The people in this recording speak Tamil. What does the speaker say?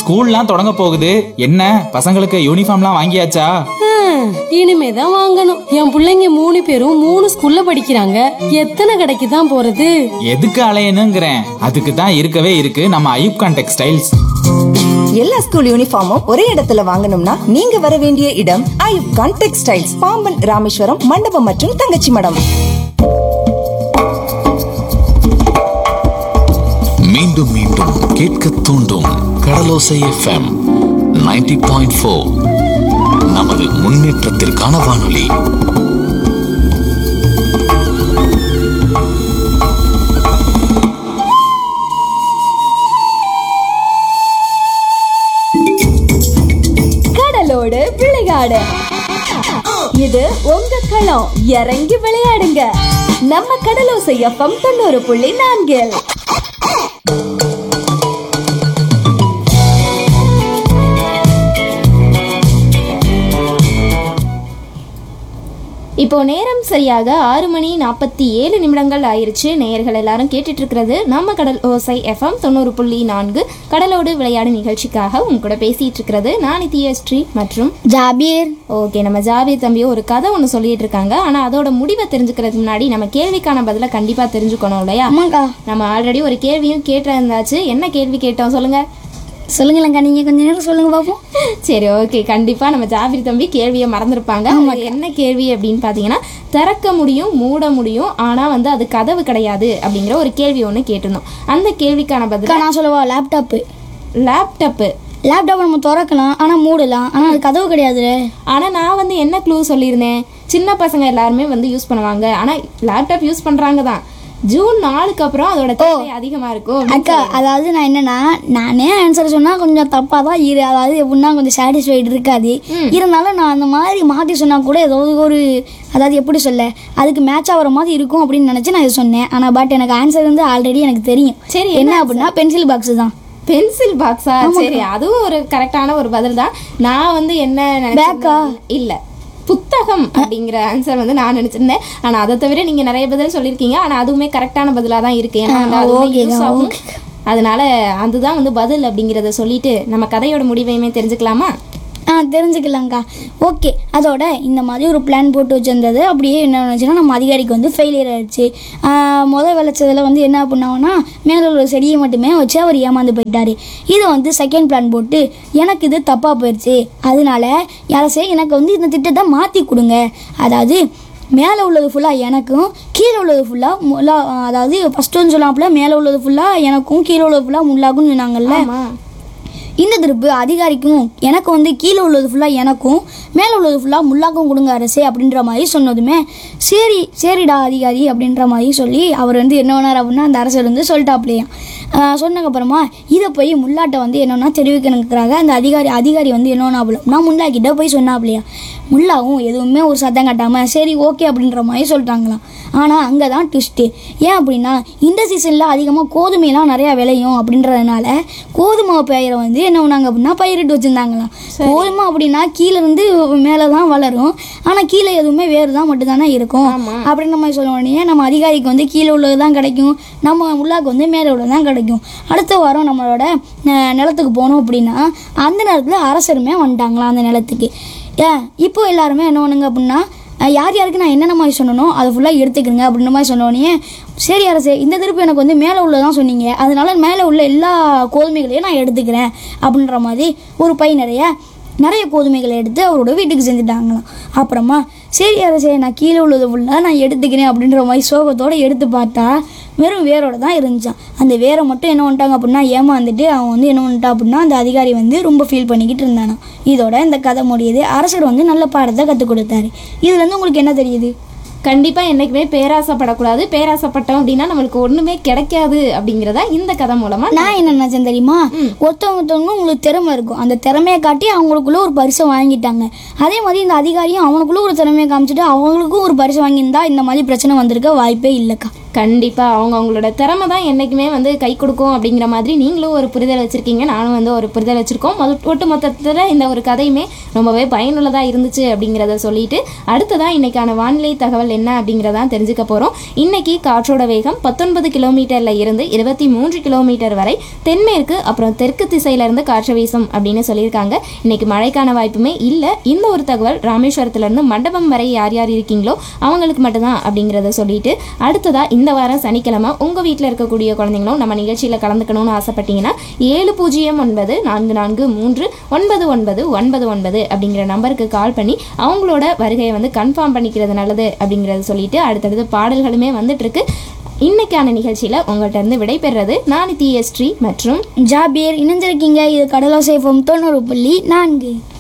ஸ்கூல்லாம் தொடங்க போகுது. என்ன பசங்களுக்கு யூனிஃபார்ம்லாம் வாங்கியாச்சா? இனிமேதான் வாங்கணும். என் பிள்ளைங்க 3 பேரும் 3 ஸ்கூல்ல படிக்கிறாங்க. எத்தனை கடைக்கு தான் போறது? எதுக்கு அலையணுங்கிறேன். அதுக்கு தான் இருக்கவே இருக்கு நம்ம ஐயூப்கான் டெக்ஸ்டைல்ஸ். எல்லா ஸ்கூல் யூனிஃபார்மும் ஒரே இடத்துல வாங்கணும்னா நீங்க வர வேண்டிய இடம் ஐயூப்கான் டெக்ஸ்டைல்ஸ், பாம்பன், ராமேஸ்வரம், மண்டபம் மற்றும் தங்கச்சி மடம். மீண்டும் மீண்டும் கேட்க தூண்டும் கடலோசை எஃப்எம் 90.4. நமது முன்னேற்றத்திற்கான வானொலி. கடலோடு விளையாடு. இது உங்க களம். இறங்கி விளையாடுங்க. நம்ம கடலோசை எஃப்எம் 90.4. இப்போ நேரம் சரியாக 6:47 ஆயிருச்சு. நேயர்கள் எல்லாரும் கேட்டுட்டு இருக்கிறது நம்ம கடல் ஓசை எஃப்எம் 90.4 கடலோடு விளையாடு நிகழ்ச்சிக்காக உங்க கூட பேசிட்டு இருக்கிறது நான் நித்யஸ்ரீ மற்றும் ஜாபீர். ஓகே, நம்ம ஜாபீர் தம்பியோ ஒரு கதை ஒன்று சொல்லிட்டு இருக்காங்க. ஆனா அதோட முடிவை தெரிஞ்சுக்கிறதுக்கு முன்னாடி நம்ம கேள்விக்கான பதில கண்டிப்பா தெரிஞ்சுக்கணும் இல்லையா? நம்ம ஆல்ரெடி ஒரு கேள்வியும் கேட்டிருந்தாச்சு. என்ன கேள்வி கேட்டோம் சொல்லுங்க? சொல்லுங்களேங்க, நீங்க கொஞ்ச நேரம் சொல்லுங்க பாப்போம். சரி, ஓகே. கண்டிப்பா நம்ம ஜாபீர் தம்பி கேள்வியை மறந்துருப்பாங்க. என்ன கேள்வி அப்படின்னு பாத்தீங்கன்னா, திறக்க முடியும் மூட முடியும் ஆனா அது கதவு கிடையாது அப்படிங்கிற ஒரு கேள்வி ஒண்ணு கேட்டிருந்தோம். அந்த கேள்விக்கான பதில் நான் சொல்லவா? லேப்டாப்பு லேப்டாப் நம்ம திறக்கலாம் ஆனா மூடலாம், ஆனா அது கதவு கிடையாது. ஆனா நான் என்ன க்ளூ சொல்லியிருந்தேன்? சின்ன பசங்க எல்லாருமே யூஸ் பண்ணுவாங்க. ஆனா லேப்டாப் யூஸ் பண்றாங்க தான். ஜூன் 4க்கு அப்புறம் அதோட தேவை அதிகமா இருக்கும் அக்கா. அதாவது நான் என்னன்னா, நானே ஆன்சர் சொன்னா கொஞ்சம் தப்பா தான் அதாவது எப்படின்னா கொஞ்சம் சாட்டிஸ்ஃபைடு இருக்காது. இருந்தாலும் நான் அந்த மாதிரி மாற்றி சொன்னா கூட ஏதோ ஒரு அதாவது எப்படி சொல்ல அதுக்கு மேட்ச் ஆகிற மாதிரி இருக்கும் அப்படின்னு நினைச்சு நான் இதை சொன்னேன். ஆனா பட் எனக்கு ஆன்சர் ஆல்ரெடி எனக்கு தெரியும். சரி, என்ன அப்படின்னா பென்சில் பாக்ஸ் தான். பென்சில் பாக்ஸா? சரி, அதுவும் ஒரு கரெக்டான ஒரு பதில் தான். நான் என்ன நினைச்சேன், இல்ல புத்தகம் அப்படிங்கிற ஆன்சர் நான் நினைச்சிருந்தேன். ஆனா அதை தவிர நீங்க நிறைய பதில் சொல்லியிருக்கீங்க. ஆனா அதுவுமே கரெக்டான பதிலா தான் இருக்கு. அதனால அதுதான் பதில் அப்படிங்கிறத சொல்லிட்டு நம்ம கதையோட முடிவையுமே தெரிஞ்சுக்கலாமா? தெரிஞ்சுக்கலாங்க்கா. ஓகே, அதோட இந்த மாதிரி ஒரு பிளான் போட்டு வச்சுருந்தது. அப்படியே என்ன நினச்சுன்னா நம்ம அதிகாரிக்கு ஃபெயிலியர் ஆயிடுச்சு. விளைச்சதில் என்ன பண்ணாங்கன்னா மேலே உள்ள செடியை மட்டுமே வச்சு அவர் ஏமாந்து போயிட்டார். இதை செகண்ட் பிளான் போட்டு எனக்கு இது தப்பாக போயிடுச்சு, அதனால யாரசே எனக்கு இந்த திட்டத்தை மாற்றி கொடுங்க. அதாவது மேலே உள்ளது ஃபுல்லாக எனக்கும் கீழே உள்ளது ஃபுல்லாக அதாவது ஃபஸ்ட்டு சொல்லாப்புல மேலே உள்ளது ஃபுல்லாக எனக்கும் கீழே உள்ளது ஃபுல்லாக முல்லாக்குன்னு சொன்னாங்கல்ல. இந்த திருப்பு அதிகாரிக்கும் எனக்கு கீழே உள்ளது ஃபுல்லாக எனக்கும் மேலே உள்ளது ஃபுல்லாக முல்லாக்கும் கொடுங்க அரசே அப்படின்ற மாதிரி சொன்னதுமே சரிடா அதிகாரி அப்படின்ற மாதிரி சொல்லி அவர் என்ன பண்ணார் அப்படின்னா அந்த அரசர் சொல்லிட்டாப்லையா. சொன்னதுக்கப்புறமா இதை போய் முல்லாட்டை என்னன்னா தெரிவிக்கணுங்கிறாங்க. அந்த அதிகாரி என்னன்னா நான் முல்லாக்கிட்ட போய் சொன்னாப்லையா. முல்லாவும் எதுவுமே ஒரு சத்தம் கட்டாமல் சரி ஓகே அப்படின்ற மாதிரி சொல்லிட்டாங்களாம். ஆனால் அங்கே தான் ட்விஸ்ட்டு. ஏன் அப்படின்னா இந்த சீசனில் அதிகமாக கோதுமையெல்லாம் நிறையா விளையும் அப்படின்றதுனால கோதுமை பயிரை என்ன பண்ணாங்க அப்படின்னா பயிரிட்டு வச்சுருந்தாங்களாம். கோதுமை அப்படின்னா கீழே இருந்து மேலே தான் வளரும், ஆனால் கீழே எதுவுமே வேறு தான் மட்டும் தானே இருக்கும் அப்படின்ற மாதிரி சொல்ல உடனே நம்ம அதிகாரிக்கு கீழே உள்ளது தான் கிடைக்கும், நம்ம முல்லாக்கு மேலே உள்ளது தான் கிடைக்கும். அடுத்த வாரம் நம்மளோட நிலத்துக்கு போனோம் அப்படின்னா அந்த நேரத்தில் அரசருமே வந்துட்டாங்களாம் அந்த நிலத்துக்கு. இப்போ எல்லாருமே என்ன பண்ணுங்க அப்படின்னா யார் யாருக்கு நான் என்னென்ன மாதிரி சொன்னனோ அதை ஃபுல்லாக எடுத்துக்கிறேங்க அப்படின்ற மாதிரி சொன்னோடனே சரி அரசே இந்த திருப்பி எனக்கு மேலே உள்ளதான் சொன்னீங்க, அதனால மேலே உள்ள எல்லா கோதுமைகளையும் நான் எடுத்துக்கிறேன் அப்படின்ற மாதிரி ஒரு பை நிறைய கோதுமைகளை எடுத்து அவரோட வீட்டுக்கு செஞ்சுட்டாங்களாம். அப்புறமா சரி அரசே நான் கீழே உள்ளது ஃபுல்லாக நான் எடுத்துக்கிறேன் அப்படின்ற மாதிரி சோகத்தோடு எடுத்து பார்த்தா வெறும் வேரோட தான் இருந்துச்சான். அந்த வேரை மட்டும் என்ன பண்ணிட்டாங்க அப்படின்னா ஏமாந்துட்டு அவன் என்ன பண்ணிட்டா அப்படின்னா அந்த அதிகாரி ரொம்ப ஃபீல் பண்ணிக்கிட்டு இருந்தானா. இதோட இந்த கதை முடியுது. அரசர் நல்ல பாடத்தை கற்றுக் கொடுத்தாரு. இதுலேருந்து உங்களுக்கு என்ன தெரியுது? கண்டிப்பா என்னைக்குமே பேராசைப்படக்கூடாது. பேராசைப்பட்டோம் அப்படின்னா நம்மளுக்கு ஒண்ணுமே கிடைக்காது அப்படிங்கிறதா இந்த கதை மூலமா நான் என்ன நினைச்சேன் தெரியுமா? ஒருத்தவங்க உங்களுக்கு திறமை இருக்கும், அந்த திறமையை காட்டி அவங்களுக்குள்ள ஒரு பரிசை வாங்கிட்டாங்க. அதே மாதிரி இந்த அதிகாரியும் அவனுக்குள்ள ஒரு திறமையை காமிச்சிட்டு அவங்களுக்கும் ஒரு பரிசு வாங்கியிருந்தா இந்த மாதிரி பிரச்சனை வந்திருக்க வாய்ப்பே இல்லைக்கா. கண்டிப்பா அவங்களோட திறமை தான் என்னைக்குமே கை கொடுக்கும் அப்படிங்கிற மாதிரி நீங்களும் ஒரு புரிதல் வச்சிருக்கீங்க, நானும் ஒரு புரிதல் வச்சிருக்கோம். ஒட்டு மொத்தத்தில் இந்த ஒரு கதையுமே ரொம்பவே பயனுள்ளதா இருந்துச்சு அப்படிங்கிறத சொல்லிட்டு அடுத்ததான் இன்னைக்கான வானிலை தகவல் என்ன அப்படிங்கிறதான் தெரிஞ்சுக்க போகிறோம். இன்னைக்கு காற்றோட வேகம் 19 கிலோமீட்டர்ல இருந்து 23 கிலோமீட்டர் வரை தென்மேற்கு அப்புறம் தெற்கு திசையில இருந்து காற்று வீசும் அப்படின்னு சொல்லியிருக்காங்க. இன்னைக்கு மழைக்கான வாய்ப்புமே இல்லை. இந்த ஒரு தகவல் ராமேஸ்வரத்துல இருந்து மண்டபம் வரை யார் யார் இருக்கீங்களோ அவங்களுக்கு மட்டும்தான் அப்படிங்கிறத சொல்லிட்டு, அடுத்ததா இந்த வாரம் சனிக்கிழமை உங்க வீட்டில் இருக்கக்கூடிய குழந்தைங்களும் நம்ம நிகழ்ச்சியில கலந்துக்கணும்னு ஆசைப்பட்டீங்கன்னா 7094399999 அப்படிங்கிற நம்பருக்கு கால் பண்ணி அவங்களோட வருகையை வந்து கன்ஃபார்ம் பண்ணிக்கிறது நல்லது அப்படிங்கறத சொல்லிட்டு அடுத்தடுத்து பாடல்களுமே வந்துட்டு இருக்கு. இன்னைக்கான நிகழ்ச்சியில உங்கள்கிட்ட இருந்து விடைபெறுறது நான் TST மற்றும் ஜாபியர். இணைஞ்சிருக்கீங்க. இது கடலோசை FM 90.4.